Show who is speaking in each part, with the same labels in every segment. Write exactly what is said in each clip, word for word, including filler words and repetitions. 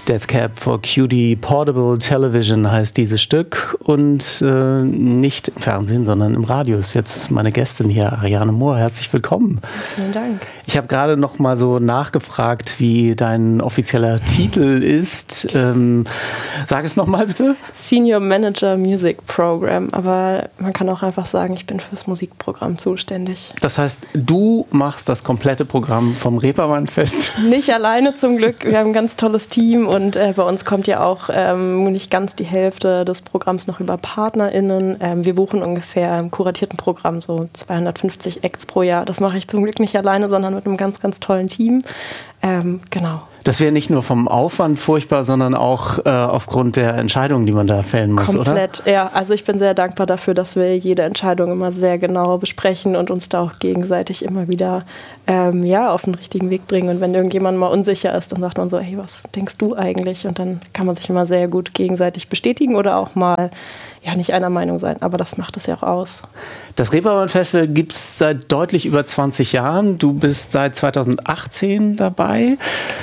Speaker 1: Death Cab for Cutie Portable Television heißt dieses Stück und äh, nicht im Fernsehen, sondern im Radio ist jetzt meine Gästin hier, Ariane Mohr. Herzlich willkommen.
Speaker 2: Vielen Dank.
Speaker 1: Ich habe gerade noch mal so nachgefragt, wie dein offizieller Titel ist. Ähm, sag es noch mal bitte.
Speaker 2: Senior Manager Music Program, aber man kann auch einfach sagen, ich bin fürs Musikprogramm zuständig.
Speaker 1: Das heißt, du machst das komplette Programm vom Reeperbahn-Fest?
Speaker 2: Nicht alleine zum Glück. Wir haben ein ganz tolles Team und äh, bei uns kommt ja auch ähm, nicht ganz die Hälfte des Programms noch über PartnerInnen. Ähm, wir buchen ungefähr im kuratierten Programm so zweihundertfünfzig Acts pro Jahr. Das mache ich zum Glück nicht alleine, sondern mit einem ganz, ganz tollen Team. Ähm, genau.
Speaker 1: Das wäre nicht nur vom Aufwand furchtbar, sondern auch äh, aufgrund der Entscheidungen, die man da fällen muss,
Speaker 2: Komplett,
Speaker 1: oder?
Speaker 2: Komplett, ja. Also ich bin sehr dankbar dafür, dass wir jede Entscheidung immer sehr genau besprechen und uns da auch gegenseitig immer wieder ähm, ja, auf den richtigen Weg bringen. Und wenn irgendjemand mal unsicher ist, dann sagt man so, hey, was denkst du eigentlich? Und dann kann man sich immer sehr gut gegenseitig bestätigen oder auch mal ja, nicht einer Meinung sein, aber das macht es ja auch aus.
Speaker 1: Das Reeperbahn-Festival gibt es seit deutlich über zwanzig Jahren. Du bist seit zweitausendachtzehn dabei.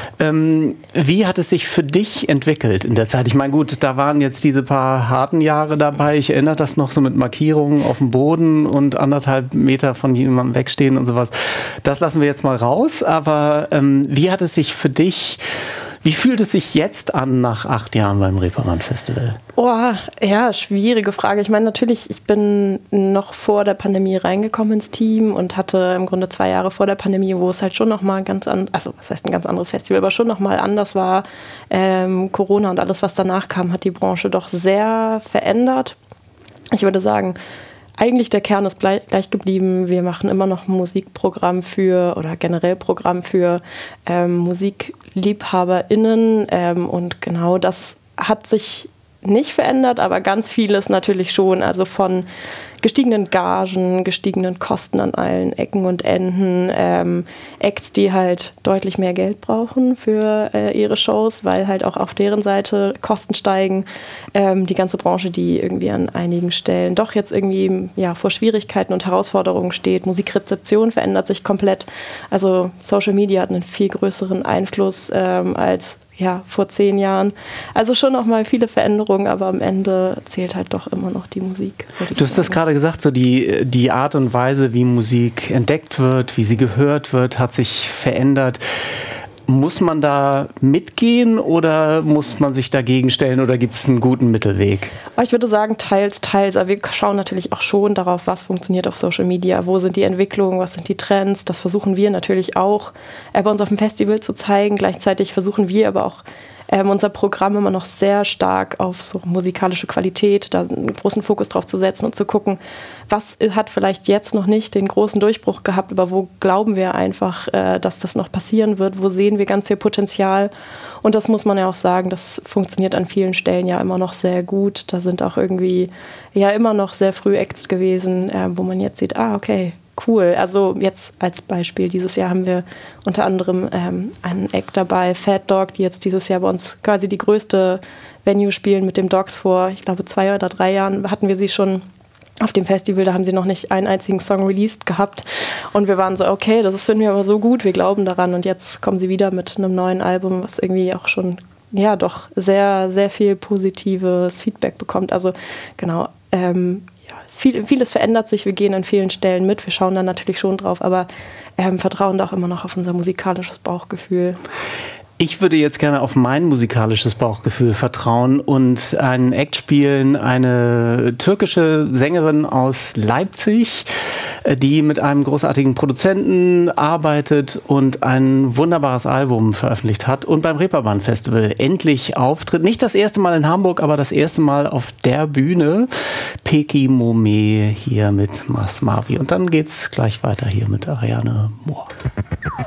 Speaker 1: Ähm, wie hat es sich für dich entwickelt in der Zeit? Ich meine, gut, da waren jetzt diese paar harten Jahre dabei. Ich erinnere das noch so mit Markierungen auf dem Boden und anderthalb Meter von jemandem wegstehen und sowas. Das lassen wir jetzt mal raus. Aber ähm, wie hat es sich für dich Wie fühlt es sich jetzt an nach acht Jahren beim Reeperbahn-Festival?
Speaker 2: Oh, ja, schwierige Frage. Ich meine, natürlich, ich bin noch vor der Pandemie reingekommen ins Team und hatte im Grunde zwei Jahre vor der Pandemie, wo es halt schon nochmal ganz an, also was heißt ein ganz anderes Festival, aber schon nochmal anders war. Ähm, Corona und alles, was danach kam, hat die Branche doch sehr verändert. Ich würde sagen, eigentlich der Kern ist gleich geblieben. Wir machen immer noch ein Musikprogramm für oder generell Programm für ähm, MusikliebhaberInnen ähm, und genau das hat sich nicht verändert, aber ganz vieles natürlich schon. Also von gestiegenen Gagen, gestiegenen Kosten an allen Ecken und Enden, ähm, Acts, die halt deutlich mehr Geld brauchen für äh, ihre Shows, weil halt auch auf deren Seite Kosten steigen. Ähm, die ganze Branche, die irgendwie an einigen Stellen doch jetzt irgendwie ja, vor Schwierigkeiten und Herausforderungen steht. Musikrezeption verändert sich komplett. Also Social Media hat einen viel größeren Einfluss ähm, als ja, vor zehn Jahren. Also schon noch mal viele Veränderungen, aber am Ende zählt halt doch immer noch die Musik.
Speaker 1: Du hast das gerade gesagt, so die, die Art und Weise, wie Musik entdeckt wird, wie sie gehört wird, hat sich verändert. Muss man da mitgehen oder muss man sich dagegen stellen oder gibt es einen guten Mittelweg?
Speaker 2: Ich würde sagen, teils, teils. Aber wir schauen natürlich auch schon darauf, was funktioniert auf Social Media, wo sind die Entwicklungen, was sind die Trends. Das versuchen wir natürlich auch bei uns auf dem Festival zu zeigen. Gleichzeitig versuchen wir aber auch Ähm, unser Programm immer noch sehr stark auf so musikalische Qualität, da einen großen Fokus drauf zu setzen und zu gucken, was hat vielleicht jetzt noch nicht den großen Durchbruch gehabt, aber wo glauben wir einfach, äh, dass das noch passieren wird, wo sehen wir ganz viel Potenzial und das muss man ja auch sagen, das funktioniert an vielen Stellen ja immer noch sehr gut, da sind auch irgendwie ja immer noch sehr früh Acts gewesen, äh, wo man jetzt sieht, ah okay, cool. Also jetzt als Beispiel, dieses Jahr haben wir unter anderem ähm, einen Act dabei, Fat Dog, die jetzt dieses Jahr bei uns quasi die größte Venue spielen mit dem Dogs. Vor, ich glaube, zwei oder drei Jahren hatten wir sie schon auf dem Festival, da haben sie noch nicht einen einzigen Song released gehabt und wir waren so, okay, das finden wir aber so gut, wir glauben daran und jetzt kommen sie wieder mit einem neuen Album, was irgendwie auch schon, ja doch, sehr, sehr viel positives Feedback bekommt. Also genau, ähm, Viel, vieles verändert sich, wir gehen an vielen Stellen mit, wir schauen dann natürlich schon drauf, aber ähm, vertrauen da auch immer noch auf unser musikalisches Bauchgefühl.
Speaker 1: Ich würde jetzt gerne auf mein musikalisches Bauchgefühl vertrauen und einen Act spielen, eine türkische Sängerin aus Leipzig, die mit einem großartigen Produzenten arbeitet und ein wunderbares Album veröffentlicht hat und beim Reeperbahn-Festival endlich auftritt. Nicht das erste Mal in Hamburg, aber das erste Mal auf der Bühne. Peki Mome hier mit Mas Mavi. Und dann geht's gleich weiter hier mit Ariane Mohr.